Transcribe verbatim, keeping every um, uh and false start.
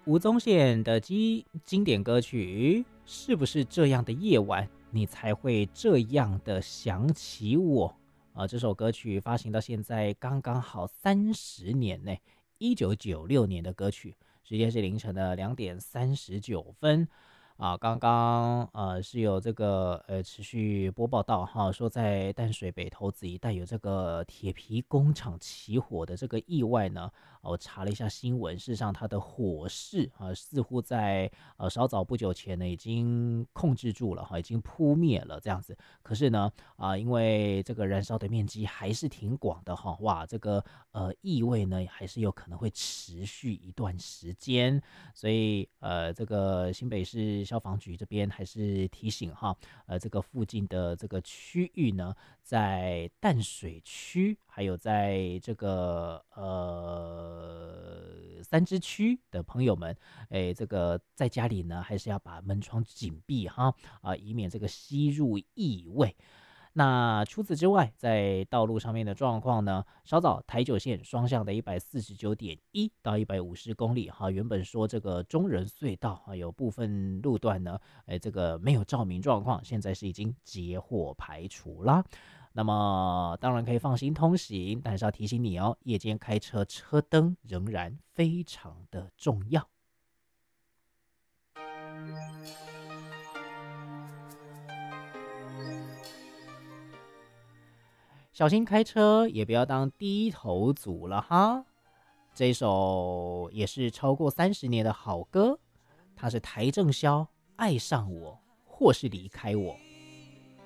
吴宗宪的经经典歌曲，是不是这样的夜晚，你才会这样的想起我？啊，这首歌曲发行到现在刚刚好三十年呢，一九九六年的歌曲，时间是凌晨的两点三十九分。啊，刚刚呃是有这个呃持续播报到哈，说在淡水北投子一带有这个铁皮工厂起火的这个意外呢，啊我查了一下新闻，事实上它的火势啊似乎在呃稍早不久前呢已经控制住了哈，已经扑灭了这样子。可是呢啊、因为这个燃烧的面积还是挺广的哈，哇，这个呃异味呢还是有可能会持续一段时间。所以呃，这个新北市消防局这边还是提醒哈，呃，这个附近的这个区域呢，在淡水区，还有在这个呃三支区的朋友们，哎，这个在家里呢，还是要把门窗紧闭哈，啊、以免这个吸入异味。那除此之外，在道路上面的状况呢，稍早台九线双向的一百四十九点一到一百五十公里哈，原本说这个中人隧道啊有部分路段呢，哎，这个没有照明状况，现在是已经截获排除啦。那么当然可以放心通行，但是要提醒你哦，夜间开车车灯仍然非常的重要。小心开车，也不要当低头族了哈。这一首也是超过三十年的好歌，它是邰正宵《爱上我》或是离开我。